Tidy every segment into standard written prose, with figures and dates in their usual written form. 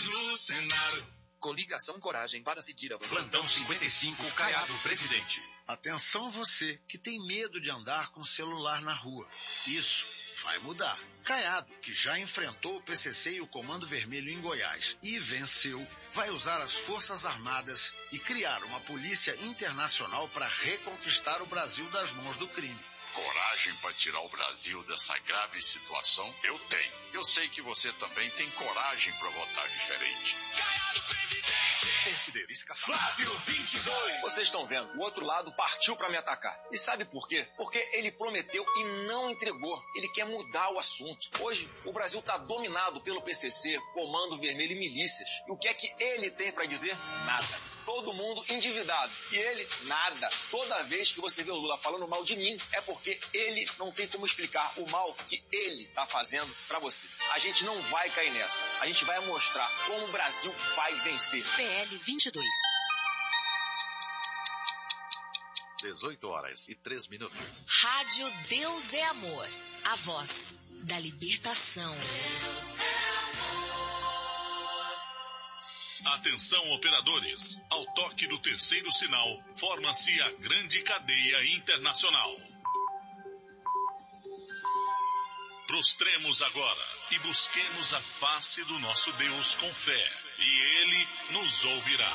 Eleições no Senado. Coligação Coragem para seguir a você. Plantão 55, Caiado Presidente. Atenção você que tem medo de andar com o celular na rua. Isso vai mudar. Caiado, que já enfrentou o PCC e o Comando Vermelho em Goiás e venceu, vai usar as Forças Armadas e criar uma polícia internacional para reconquistar o Brasil das mãos do crime. Coragem para tirar o Brasil dessa grave situação? Eu tenho. Eu sei que você também tem coragem para votar diferente. Caiado Presidente. PSD, Flávio 22. Vocês estão vendo, o outro lado partiu para me atacar. E sabe por quê? Porque ele prometeu e não entregou. Ele quer mudar o assunto. Hoje, o Brasil está dominado pelo PCC, Comando Vermelho e milícias. E o que é que ele tem para dizer? Nada. Todo mundo endividado. E ele, nada. Toda vez que você vê o Lula falando mal de mim, é porque ele não tem como explicar o mal que ele está fazendo para você. A gente não vai cair nessa. A gente vai mostrar como o Brasil vai vencer. PL 22. 18h03. Rádio Deus é Amor. A voz da libertação. Deus é amor. Atenção, operadores. Ao toque do terceiro sinal, forma-se a grande cadeia internacional. Prostremos agora e busquemos a face do nosso Deus com fé, e Ele nos ouvirá.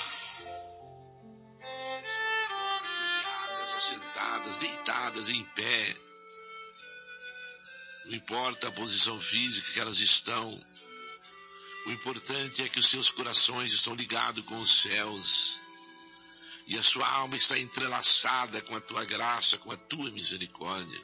Sentadas, deitadas, em pé. Não importa a posição física que elas estão. O importante é que os seus corações estão ligados com os céus. E a sua alma está entrelaçada com a tua graça, com a tua misericórdia.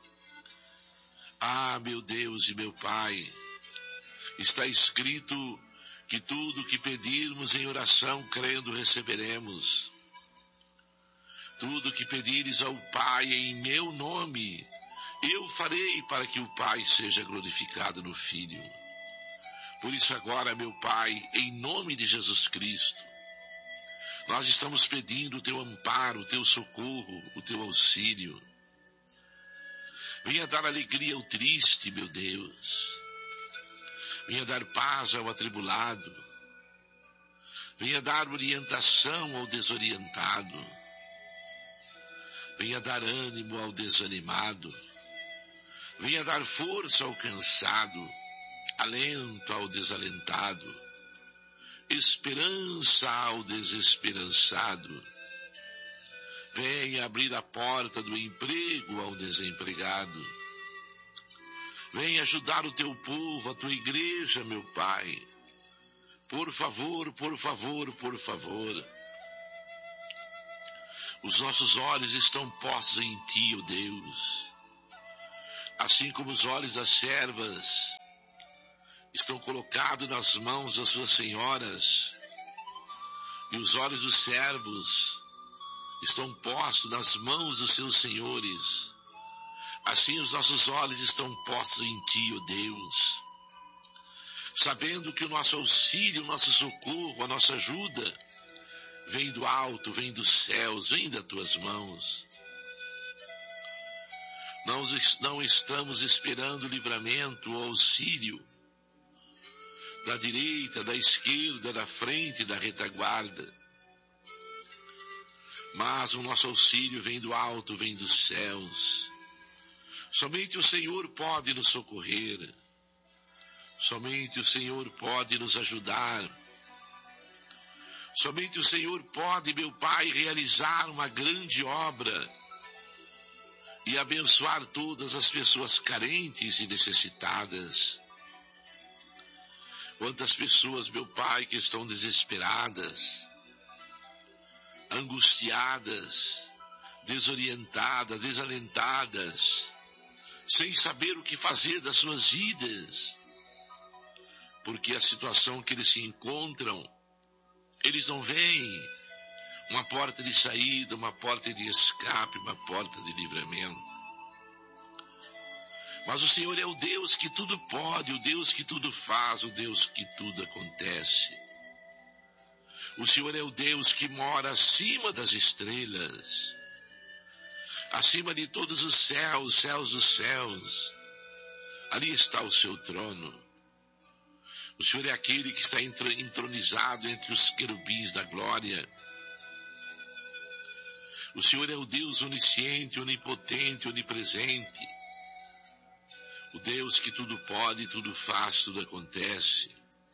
Ah, meu Deus e meu Pai, está escrito que tudo que pedirmos em oração, crendo, receberemos. Tudo que pedires ao Pai em meu nome, eu farei para que o Pai seja glorificado no Filho. Por isso agora, meu Pai, em nome de Jesus Cristo, nós estamos pedindo o teu amparo, o teu socorro, o teu auxílio. Venha dar alegria ao triste, meu Deus. Venha dar paz ao atribulado. Venha dar orientação ao desorientado. Venha dar ânimo ao desanimado. Venha dar força ao cansado, alento ao desalentado, esperança ao desesperançado. Venha abrir a porta do emprego ao desempregado. Venha ajudar o teu povo, a tua igreja, meu Pai. Por favor, por favor, por favor. Os nossos olhos estão postos em ti, ó Deus. Assim como os olhos das servas estão colocados nas mãos das suas senhoras, e os olhos dos servos estão postos nas mãos dos seus senhores, assim os nossos olhos estão postos em ti, ó Deus, sabendo que o nosso auxílio, o nosso socorro, a nossa ajuda vem do alto, vem dos céus, vem das tuas mãos. Não estamos esperando livramento ou auxílio da direita, da esquerda, da frente, da retaguarda. Mas o nosso auxílio vem do alto, vem dos céus. Somente o Senhor pode nos socorrer. Somente o Senhor pode nos ajudar. Somente o Senhor pode, meu Pai, realizar uma grande obra e abençoar todas as pessoas carentes e necessitadas. Quantas pessoas, meu Pai, que estão desesperadas, angustiadas, desorientadas, desalentadas, sem saber o que fazer das suas vidas, porque a situação que eles se encontram, eles não veem uma porta de saída, uma porta de escape, uma porta de livramento. Mas o Senhor é o Deus que tudo pode, o Deus que tudo faz, o Deus que tudo acontece. O Senhor é o Deus que mora acima das estrelas, acima de todos os céus dos céus. Ali está o seu trono. O Senhor é aquele que está entronizado entre os querubins da glória. O Senhor é o Deus onisciente, onipotente, onipresente. O Deus que tudo pode, tudo faz, tudo acontece.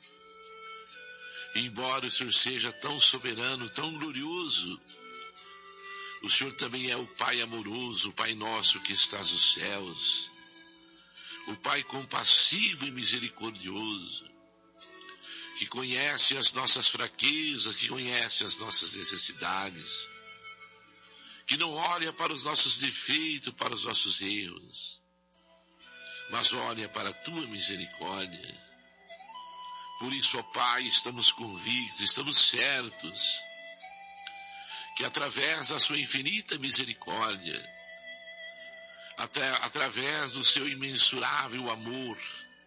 E embora o Senhor seja tão soberano, tão glorioso, o Senhor também é o Pai amoroso, o Pai nosso que estás nos céus. O Pai compassivo e misericordioso, que conhece as nossas fraquezas, que conhece as nossas necessidades, que não olha para os nossos defeitos, para os nossos erros, mas olha para a tua misericórdia. Por isso, ó Pai, estamos convictos, estamos certos, que através da sua infinita misericórdia, através do seu imensurável amor,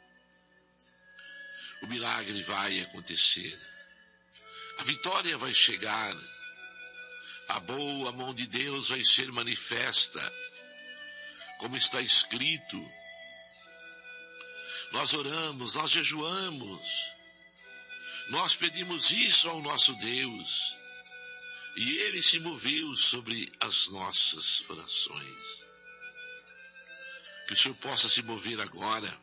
o milagre vai acontecer. A vitória vai chegar. A boa mão de Deus vai ser manifesta, como está escrito. Nós oramos, nós jejuamos, nós pedimos isso ao nosso Deus, e Ele se moveu sobre as nossas orações. Que o Senhor possa se mover agora.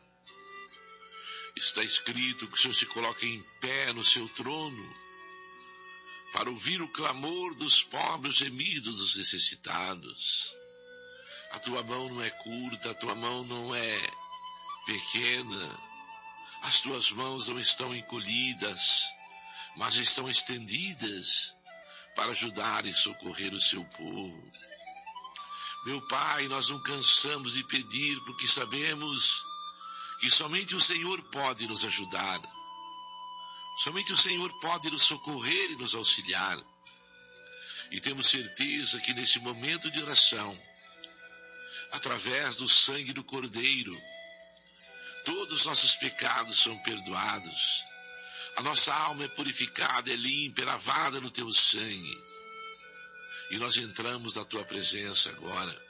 Está escrito que o Senhor se coloca em pé no seu trono, para ouvir o clamor dos pobres, gemidos dos necessitados. A tua mão não é curta, a tua mão não é pequena, as tuas mãos não estão encolhidas, mas estão estendidas para ajudar e socorrer o seu povo. Meu Pai, nós não cansamos de pedir, porque sabemos que somente o Senhor pode nos ajudar. Somente o Senhor pode nos socorrer e nos auxiliar. E temos certeza que nesse momento de oração, através do sangue do Cordeiro, todos os nossos pecados são perdoados. A nossa alma é purificada, é limpa, é lavada no teu sangue. E nós entramos na tua presença agora.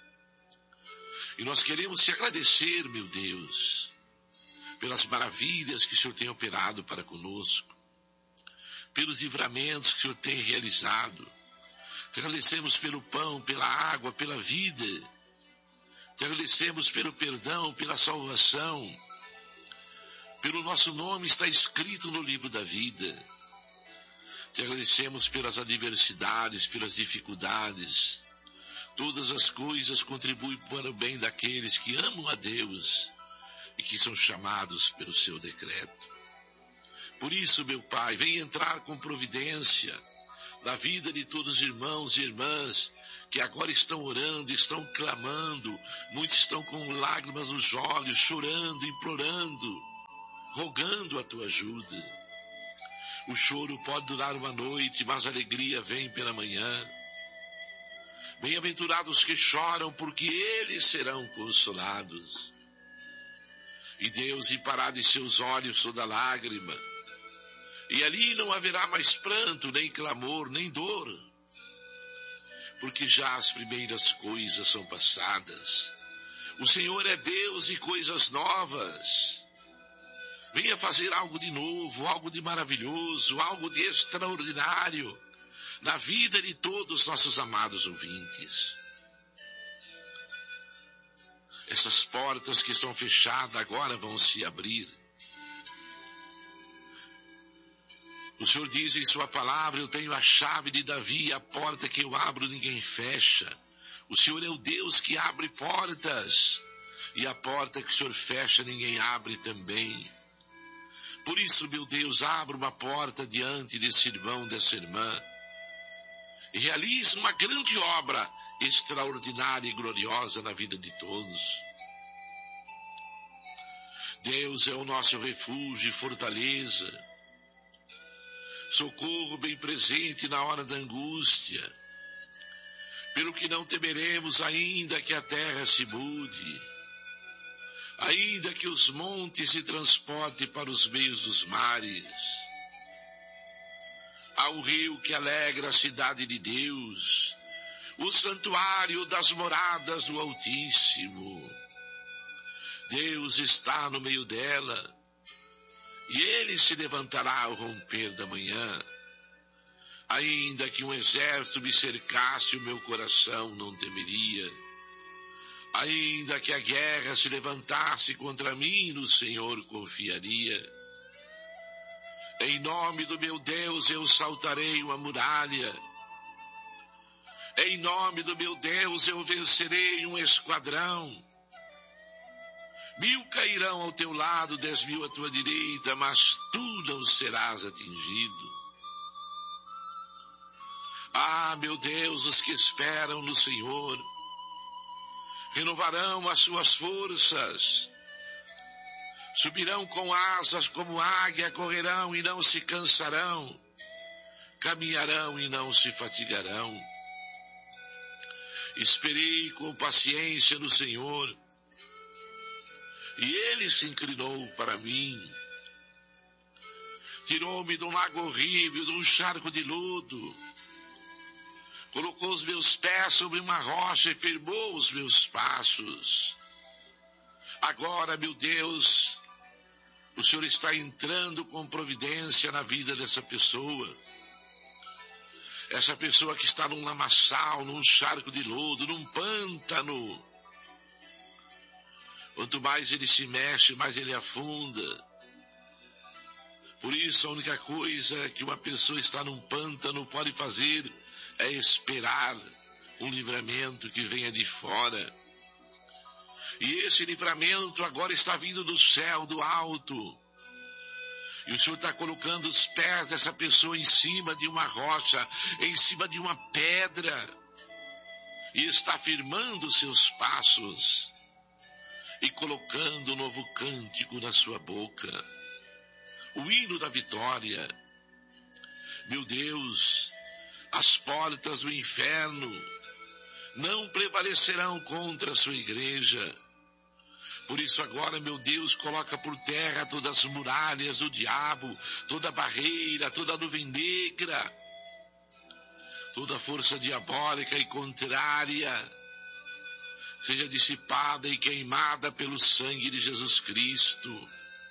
E nós queremos te agradecer, meu Deus, pelas maravilhas que o Senhor tem operado para conosco, pelos livramentos que o Senhor tem realizado. Te agradecemos pelo pão, pela água, pela vida. Te agradecemos pelo perdão, pela salvação. Pelo nosso nome está escrito no livro da vida. Te agradecemos pelas adversidades, pelas dificuldades. Todas as coisas contribuem para o bem daqueles que amam a Deus e que são chamados pelo seu decreto. Por isso, meu Pai, vem entrar com providência na vida de todos os irmãos e irmãs que agora estão orando, estão clamando, muitos estão com lágrimas nos olhos, chorando, implorando, rogando a tua ajuda. O choro pode durar uma noite, mas a alegria vem pela manhã. Bem-aventurados que choram, porque eles serão consolados. E Deus imparará de seus olhos toda lágrima, e ali não haverá mais pranto, nem clamor, nem dor, porque já as primeiras coisas são passadas. O Senhor é Deus e coisas novas. Venha fazer algo de novo, algo de maravilhoso, algo de extraordinário na vida de todos os nossos amados ouvintes. Essas portas que estão fechadas agora vão se abrir. O Senhor diz em sua palavra: eu tenho a chave de Davi, a porta que eu abro ninguém fecha. O Senhor é o Deus que abre portas, e a porta que o Senhor fecha ninguém abre também. Por isso, meu Deus, abra uma porta diante desse irmão, dessa irmã, e realize uma grande obra extraordinária e gloriosa na vida de todos. Deus é o nosso refúgio e fortaleza, socorro bem presente na hora da angústia, pelo que não temeremos, ainda que a terra se mude, ainda que os montes se transportem para os meios dos mares. Há um rio que alegra a cidade de Deus, o santuário das moradas do Altíssimo. Deus está no meio dela, e ele se levantará ao romper da manhã. Ainda que um exército me cercasse, o meu coração não temeria. Ainda que a guerra se levantasse contra mim, no Senhor confiaria. Em nome do meu Deus eu saltarei uma muralha. Em nome do meu Deus eu vencerei um esquadrão. 1000 cairão ao teu lado, 10.000 à tua direita, mas tu não serás atingido. Ah, meu Deus, os que esperam no Senhor renovarão as suas forças. Subirão com asas como águia, correrão e não se cansarão, caminharão e não se fatigarão. Esperei com paciência no Senhor, e ele se inclinou para mim. Tirou-me de um lago horrível, de um charco de lodo. Colocou os meus pés sobre uma rocha e firmou os meus passos. Agora, meu Deus, o Senhor está entrando com providência na vida dessa pessoa. Essa pessoa que está num lamaçal, num charco de lodo, num pântano. Quanto mais ele se mexe, mais ele afunda. Por isso, a única coisa que uma pessoa está num pântano pode fazer é esperar um livramento que venha de fora. E esse livramento agora está vindo do céu, do alto. E o Senhor está colocando os pés dessa pessoa em cima de uma rocha, em cima de uma pedra. E está firmando os seus passos. E colocando um novo cântico na sua boca. O hino da vitória. Meu Deus, as portas do inferno não prevalecerão contra a sua igreja. Por isso agora, meu Deus, coloca por terra todas as muralhas do diabo, toda barreira, toda nuvem negra, toda força diabólica e contrária, seja dissipada e queimada pelo sangue de Jesus Cristo.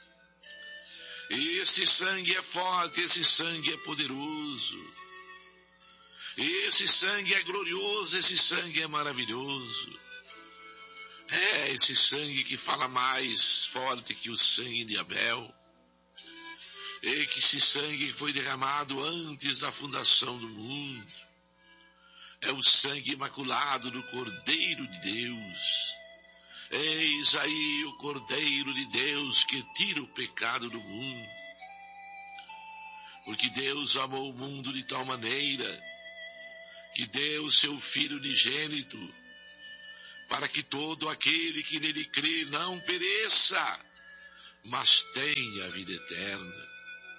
Esse sangue é forte, esse sangue é poderoso, esse sangue é glorioso, esse sangue é maravilhoso. É esse sangue que fala mais forte que o sangue de Abel. É que esse sangue foi derramado antes da fundação do mundo. É o sangue imaculado do Cordeiro de Deus. Eis aí o Cordeiro de Deus que tira o pecado do mundo. Porque Deus amou o mundo de tal maneira que deu seu Filho unigênito, para que todo aquele que nele crê não pereça, mas tenha a vida eterna.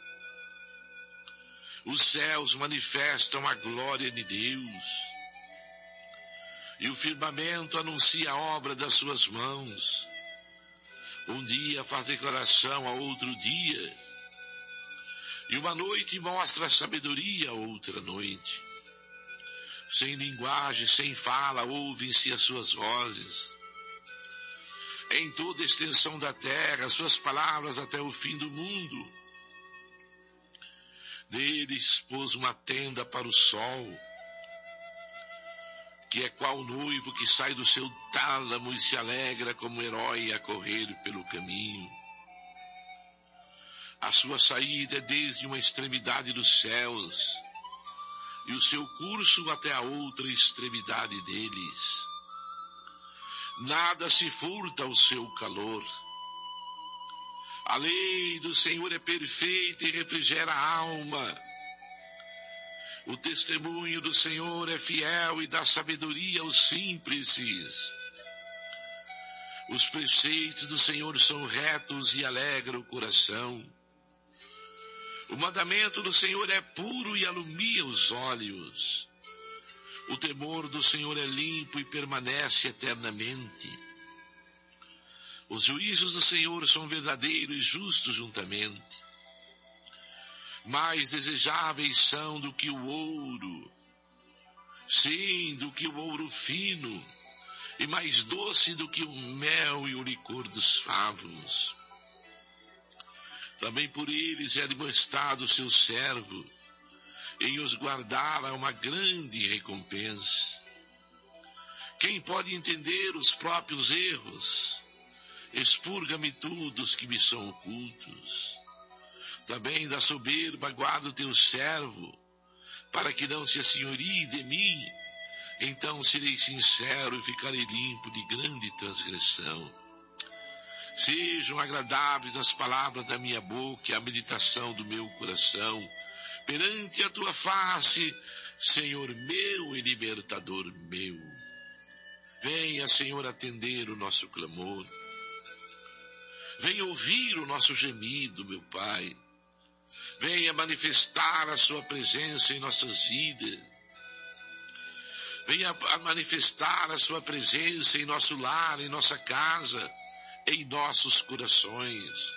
Os céus manifestam a glória de Deus, e o firmamento anuncia a obra das suas mãos. Um dia faz declaração a outro dia, e uma noite mostra a sabedoria a outra noite. Sem linguagem, sem fala, ouvem-se as suas vozes. Em toda a extensão da terra, suas palavras até o fim do mundo. Nele expôs uma tenda para o sol, que é qual noivo que sai do seu tálamo e se alegra como herói a correr pelo caminho. A sua saída é desde uma extremidade dos céus, e o seu curso até a outra extremidade deles. Nada se furta ao seu calor. A lei do Senhor é perfeita e refrigera a alma. O testemunho do Senhor é fiel e dá sabedoria aos simples. Os preceitos do Senhor são retos e alegram o coração. O mandamento do Senhor é puro e alumia os olhos. O temor do Senhor é limpo e permanece eternamente. Os juízos do Senhor são verdadeiros e justos juntamente. Mais desejáveis são do que o ouro, sim, do que o ouro fino, e mais doce do que o mel e o licor dos favos. Também por eles é demonstrado o seu servo, em os guardar há uma grande recompensa. Quem pode entender os próprios erros? Expurga-me tudo os que me são ocultos. Também da soberba guarda o teu servo, para que não se assenhorie de mim. Então serei sincero e ficarei limpo de grande transgressão. Sejam agradáveis as palavras da minha boca e a meditação do meu coração, perante a tua face, Senhor meu e libertador meu. Venha, Senhor, atender o nosso clamor. Venha ouvir o nosso gemido, meu Pai. Venha manifestar a sua presença em nossas vidas. Venha manifestar a sua presença em nosso lar, em nossa casa, em nossos corações.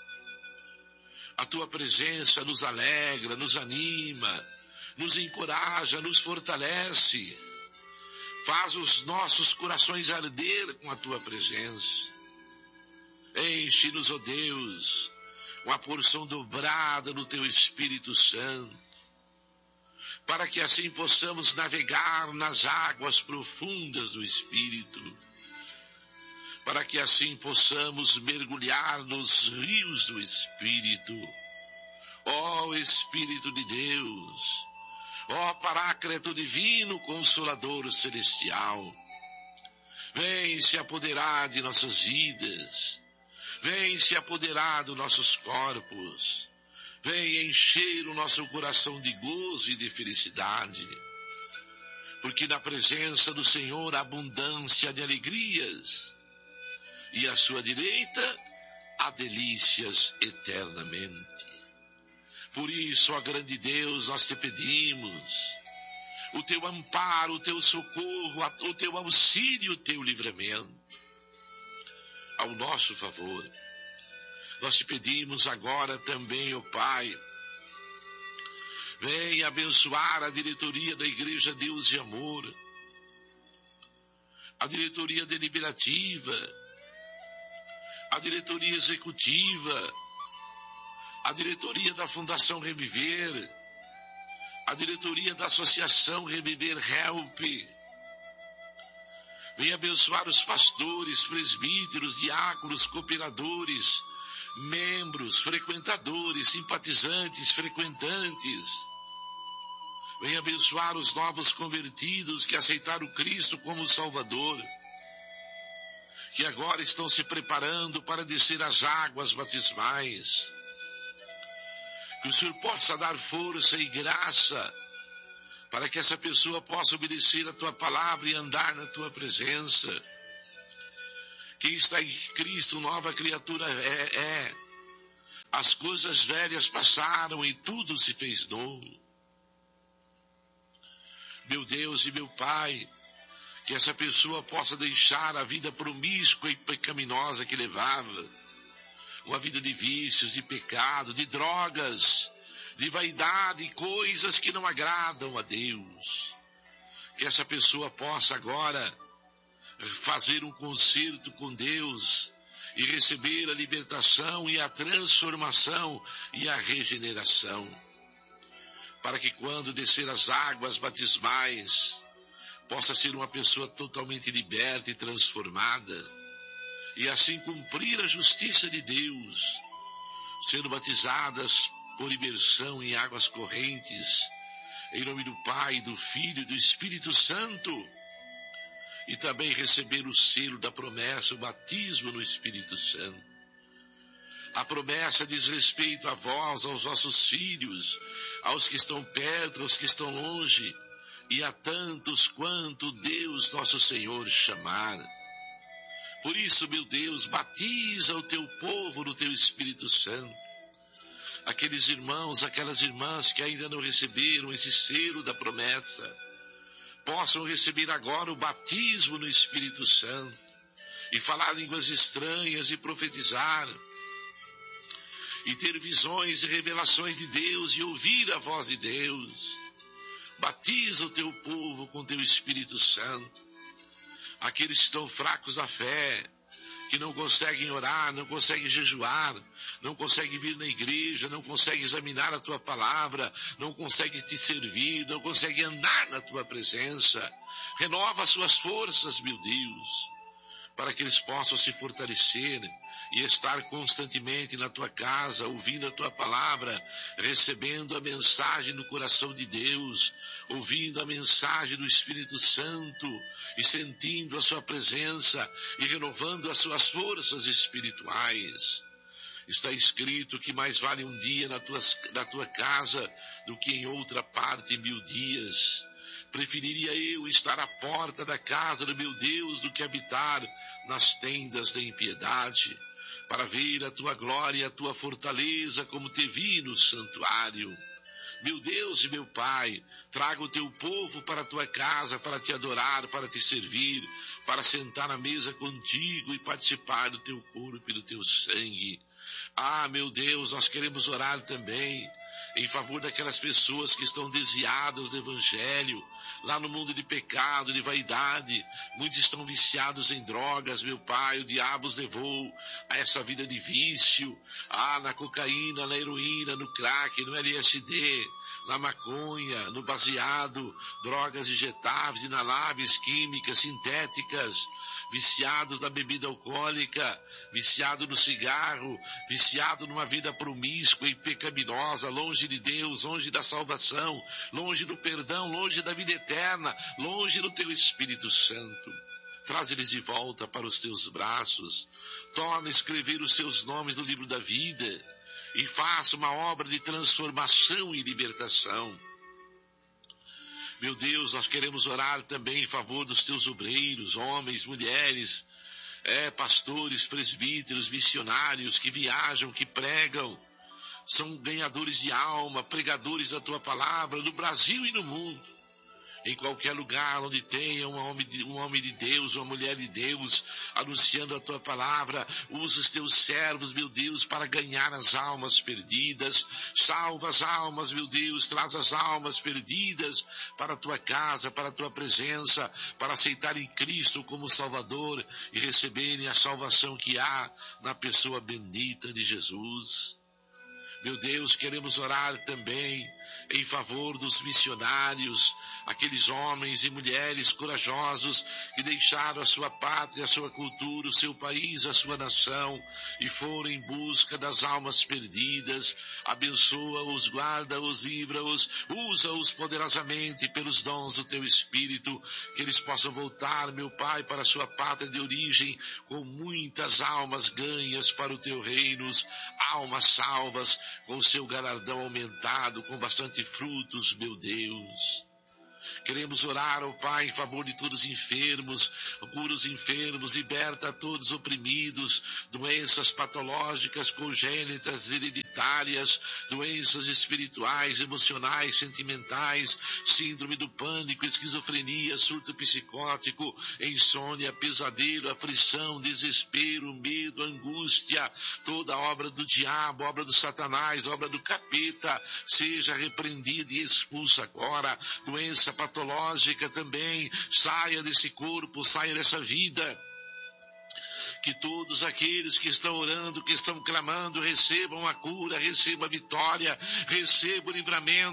A tua presença nos alegra, nos anima, nos encoraja, nos fortalece. Faz os nossos corações arder com a tua presença. Enche-nos, ó Deus, com a porção dobrada no teu Espírito Santo, para que assim possamos navegar nas águas profundas do Espírito, para que assim possamos mergulhar nos rios do Espírito. Ó Espírito de Deus, ó Paráclito Divino, Consolador Celestial, vem se apoderar de nossas vidas, vem se apoderar dos nossos corpos, vem encher o nosso coração de gozo e de felicidade, porque na presença do Senhor há abundância de alegrias, e à sua direita há delícias eternamente. Por isso, ó grande Deus, nós te pedimos o teu amparo, o teu socorro, o teu auxílio, o teu livramento ao nosso favor. Nós te pedimos agora também, ó Pai, venha abençoar a diretoria da Igreja Deus e Amor, a diretoria deliberativa, a diretoria executiva, a diretoria da Fundação Reviver, a diretoria da Associação Reviver Help. Venha abençoar os pastores, presbíteros, diáconos, cooperadores, membros, frequentadores, simpatizantes, frequentantes. Venha abençoar os novos convertidos que aceitaram Cristo como Salvador, que agora estão se preparando para descer as águas batismais. Que o Senhor possa dar força e graça para que essa pessoa possa obedecer a tua palavra e andar na tua presença. Quem está em Cristo, nova criatura é. As coisas velhas passaram e tudo se fez novo. Meu Deus e meu Pai, que essa pessoa possa deixar a vida promíscua e pecaminosa que levava, uma vida de vícios, de pecado, de drogas, de vaidade, coisas que não agradam a Deus. Que essa pessoa possa agora fazer um concerto com Deus e receber a libertação e a transformação e a regeneração, para que quando descer as águas batismais, possa ser uma pessoa totalmente liberta e transformada, e assim cumprir a justiça de Deus, sendo batizadas por imersão em águas correntes, em nome do Pai, do Filho e do Espírito Santo, e também receber o selo da promessa, o batismo no Espírito Santo. A promessa diz respeito a vós, aos vossos filhos, aos que estão perto, aos que estão longe, e a tantos quanto Deus nosso Senhor chamar. Por isso, meu Deus, batiza o teu povo no teu Espírito Santo. Aqueles irmãos, aquelas irmãs que ainda não receberam esse selo da promessa, possam receber agora o batismo no Espírito Santo, e falar línguas estranhas e profetizar, e ter visões e revelações de Deus e ouvir a voz de Deus. Batiza o teu povo com teu Espírito Santo. Aqueles que estão fracos da fé, que não conseguem orar, não conseguem jejuar, não conseguem vir na igreja, não conseguem examinar a tua palavra, não conseguem te servir, não conseguem andar na tua presença. Renova as suas forças, meu Deus, para que eles possam se fortalecer e estar constantemente na tua casa, ouvindo a tua palavra, recebendo a mensagem no coração de Deus, ouvindo a mensagem do Espírito Santo e sentindo a sua presença e renovando as suas forças espirituais. Está escrito que mais vale um dia na tua casa do que em outra parte 1000 dias. Preferiria eu estar à porta da casa do meu Deus do que habitar nas tendas da impiedade, para ver a tua glória e a tua fortaleza como te vi no santuário. Meu Deus e meu Pai, traga o teu povo para a tua casa, para te adorar, para te servir, para sentar à mesa contigo e participar do teu corpo e do teu sangue. Ah, meu Deus, nós queremos orar também em favor daquelas pessoas que estão desviadas do Evangelho, lá no mundo de pecado, de vaidade. Muitos estão viciados em drogas, meu Pai, o diabo os levou a essa vida de vício, na cocaína, na heroína, no crack, no LSD, na maconha, no baseado, drogas injetáveis, inaláveis, químicas, sintéticas, viciados na bebida alcoólica, viciado no cigarro, viciado numa vida promíscua e pecaminosa, longe de Deus, longe da salvação, longe do perdão, longe da vida eterna, longe do teu Espírito Santo. Traz eles de volta para os teus braços, torna a escrever os seus nomes no livro da vida e faça uma obra de transformação e libertação. Meu Deus, nós queremos orar também em favor dos teus obreiros, homens, mulheres, pastores, presbíteros, missionários que viajam, que pregam, são ganhadores de alma, pregadores da tua palavra no Brasil e no mundo. Em qualquer lugar onde tenha um homem de Deus, uma mulher de Deus, anunciando a tua palavra, usa os teus servos, meu Deus, para ganhar as almas perdidas. Salva as almas, meu Deus, traz as almas perdidas para a tua casa, para a tua presença, para aceitarem Cristo como Salvador e receberem a salvação que há na pessoa bendita de Jesus. Meu Deus, queremos orar também em favor dos missionários, aqueles homens e mulheres corajosos que deixaram a sua pátria, a sua cultura, o seu país, a sua nação e foram em busca das almas perdidas. Abençoa-os, guarda-os, livra-os, usa-os poderosamente pelos dons do teu Espírito, que eles possam voltar, meu Pai, para a sua pátria de origem com muitas almas ganhas para o teu reino, almas salvas, com o seu galardão aumentado, com bastante frutos, meu Deus. Queremos orar ao Pai em favor de todos os enfermos, cura os enfermos, liberta a todos os oprimidos, doenças patológicas, congênitas, hereditárias, doenças espirituais, emocionais, sentimentais, síndrome do pânico, esquizofrenia, surto psicótico, insônia, pesadelo, aflição, desespero, medo, angústia, toda obra do diabo, obra do Satanás, obra do capeta, seja repreendida e expulsa agora. Doença patológica também, saia desse corpo, saia dessa vida. Que todos aqueles que estão orando, que estão clamando, recebam a cura, recebam a vitória, recebam o livramento.